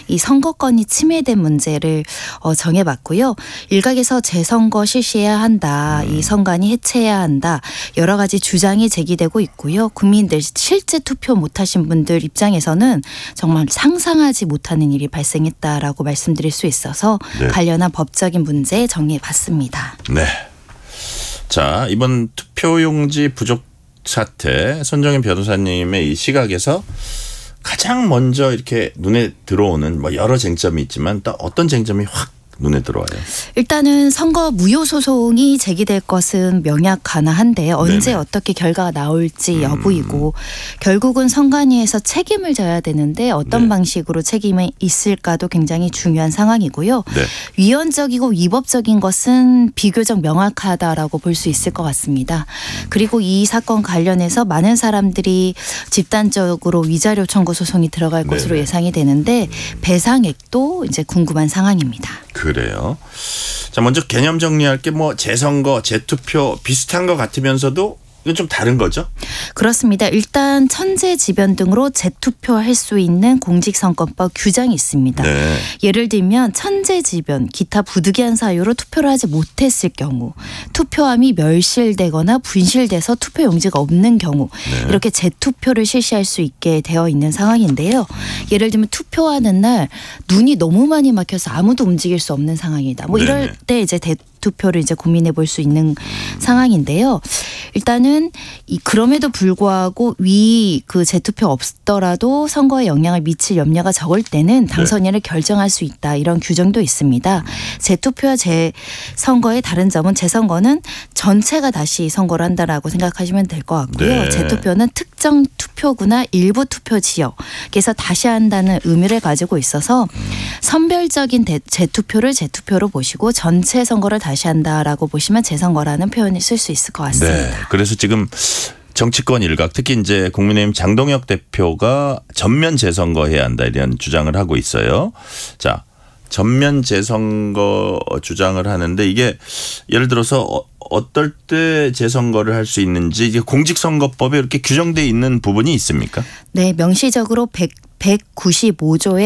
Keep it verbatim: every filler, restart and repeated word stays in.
이 선거권이 침해된 문제를 어, 정해봤고요. 일각에서 재선거 실시해야 한다. 이 선관위 해체해야 한다. 여러 가지 주장이 제기되고 있고요. 국민들 실제 투표 못하신 분들 입장에서는 정말 상상하지 못하는 일이 발생했다라고 말씀드릴 수 있어서 네. 관련한 법적인 문제 정리해봤습니다. 네. 자, 이번 투표용지 부족 사태 손정인 변호사님의 이 시각에서 가장 먼저 이렇게 눈에 들어오는 뭐 여러 쟁점이 있지만 또 어떤 쟁점이 확 눈에 들어와요? 일단은 선거 무효 소송이 제기될 것은 명약하나한데 언제 네네. 어떻게 결과가 나올지 여부이고 음. 결국은 선관위에서 책임을 져야 되는데 어떤 네. 방식으로 책임이 있을까도 굉장히 중요한 상황이고요. 네. 위헌적이고 위법적인 것은 비교적 명확하다라고 볼 수 있을 것 같습니다. 그리고 이 사건 관련해서 많은 사람들이 집단적으로 위자료 청구 소송이 들어갈 네네. 것으로 예상이 되는데 배상액도 이제 궁금한 상황입니다. 그래요. 자, 먼저 개념 정리할 게 뭐 재선거, 재투표 비슷한 것 같으면서도 이건 좀 다른 거죠? 그렇습니다. 일단 천재지변 등으로 재투표할 수 있는 공직선거법 규정이 있습니다. 네. 예를 들면 천재지변, 기타 부득이한 사유로 투표를 하지 못했을 경우, 투표함이 멸실되거나 분실돼서 투표용지가 없는 경우 네. 이렇게 재투표를 실시할 수 있게 되어 있는 상황인데요. 예를 들면 투표하는 날 눈이 너무 많이 막혀서 아무도 움직일 수 없는 상황이다. 뭐 이럴 네네. 때 이제 대 투표를 이제 고민해 볼 수 있는 상황인데요. 일단은 이 그럼에도 불구하고 위 그 재투표 없더라도 선거에 영향을 미칠 염려가 적을 때는 당선인을 네. 결정할 수 있다. 이런 규정도 있습니다. 재투표와 재선거의 다른 점은 재선거는 전체가 다시 선거를 한다라고 생각하시면 될 것 같고요. 네. 재투표는 특정 투표구나 일부 투표 지역에서 다시 한다는 의미를 가지고 있어서 선별적인 대, 재투표를 재투표로 보시고 전체 선거를 다시 한다라고 보시면 재선거라는 표현을 쓸 수 있을 것 같습니다. 네. 그래서 지금 정치권 일각 특히 이제 국민의힘 장동혁 대표가 전면 재선거해야 한다 이런 주장을 하고 있어요. 자, 전면 재선거 주장을 하는데 이게 예를 들어서 어, 어떨 때 재선거를 할 수 있는지 이게 공직선거법에 이렇게 규정돼 있는 부분이 있습니까? 네, 명시적으로 백, 백구십오 조의